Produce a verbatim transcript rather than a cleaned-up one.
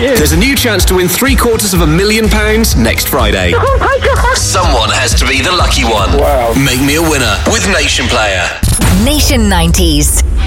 you. There's a new chance to win three quarters of a million pounds next Friday. Someone has to be the lucky one. Wow. Make me a winner with Nation Player. Nation nineties.